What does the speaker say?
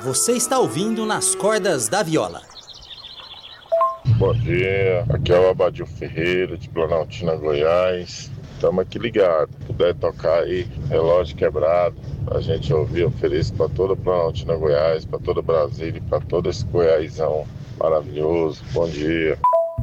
Você está ouvindo Nas Cordas da Viola. Bom dia, aqui é o Abadio Ferreira de Planaltina, Goiás. Estamos aqui ligados. Puder tocar aí, relógio quebrado, a gente ouvir, ofereço para toda Planaltina, Goiás, para toda Brasília, para todo esse Goiásão maravilhoso. Bom dia.